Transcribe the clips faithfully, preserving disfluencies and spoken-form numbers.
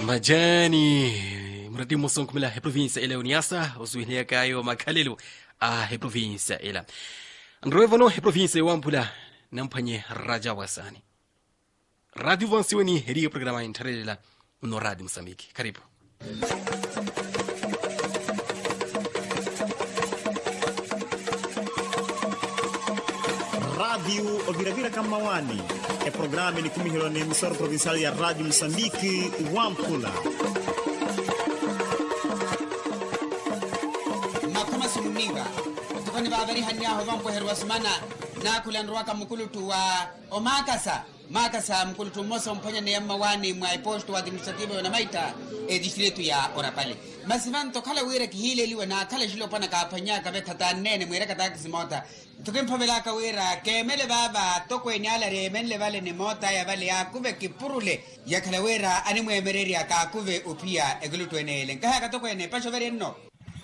Majani mradi mosongo mila he province ele uniasa usuhia kayo makalelo a he province ela ndroevono he province wampula nampanye raja wasani radio vansiweni heri programa interela no radio Msambiki karibu Radio Oviravira Kamawani e programma ni kumihiro ni emissora provincial ya Radio Msambiki Wampula. Makoma sumuniga tukoni babari hanya ho bampo herwa sumana na kulandwa ka mukulutu wa omakasa makasa mukulutu moso mpanya ne yamawani mwa posto wa administrative na maita e distrito ya Orapale masivanto kala wera kihile liwe na kala jilo pana ka panya ka betata nene mwera ka takisimota tukimpavela ka wera kemele baba toko enyala re menle vale ni mota ya vale ya kuve kipurule ya kala wera ani mwemereri aka kuve upia egluto enele nkaya ka toko ene pasho vere no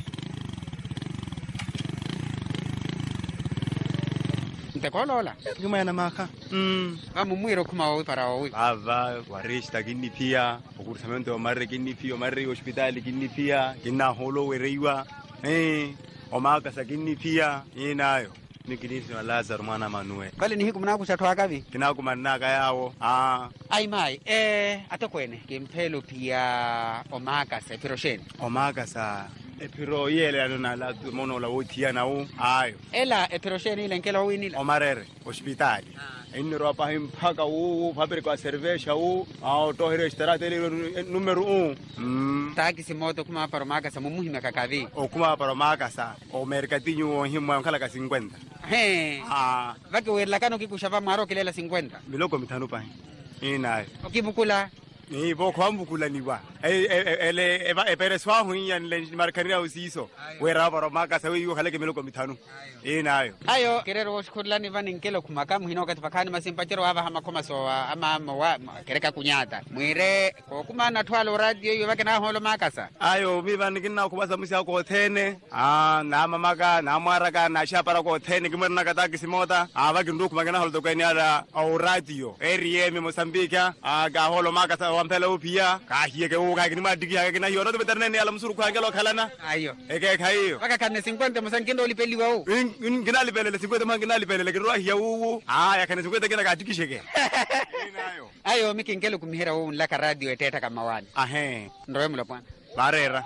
Ntekolola Ngima na maka. mm amu mwiro kuma wa para wa Ava warishta kini pia, ukursamento marre kini pia, marre hospitali kini pia, kina holo wereiwa. Eh, omaka sakini pia, inayo. Nikilisi na Lazaro mwana Manue. bale ni hiku mnaku chatwa kabi Kina kumanaka yao. Ah, ai mai eh atokwene kempelo pia omaka se piroshen omaka sa epiro yele na la mono la wotia na u. Ayo. ela e piroshen ile nkela wini Omarere hospitali. Inni ropa himpaka u fabri kwa cerveja u au to restaurant numero um. Mm. taki simoto kuma para omaka sa mumuhima kakavi O kuma para omaka sa o mercadinho o himo kala ka cinquenta. he Ah, vake werla kano kikushava maro kilela cinquenta miloko mitano pa. Ina. okibukula Ni bo kwambu kulaniwa. Eh ele e pereswa hunya le markanira usiso. Wera para omaka sa wi khala ke miloko mitano. Inayo. ayo kerero washkurlani vani nkelo kumakamu hino katipakani masimpachero ava hama koma so ama ama wa kereka kunyata mwire ko kuma na twalo radio yo vake na holo makasa Ayo biba nikina kubasa musia ko thene. Ah, na mamaka na maraka na shapara ko thene kimurna kata kisimota. Ah, vake nduku magana holdo kani ala au radio. Eri mi Mozambique. Ah, ga holo makasa wampela upia. Ka hiye ke u ka kinima digi ka kina yoro to beterne ala musuru ko angelo khalana. ayo Eke khaiyo. vaka kane cinquenta musankendo lipeliwa u In in ginali pelele cinquenta man ginali pelele kirwa hiya u. Ah, ya kana cinquenta kina ka tikisheke. Inayo. ayo mikinkelo kumihera u nlaka radio eteta kama wani Ahe. ndowe mula bwana Barera.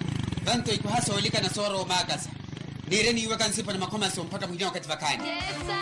vanto ikuhasa olika na soro makasa nireni yuwa kansipa na makoma so mpaka mwingine wakati vakani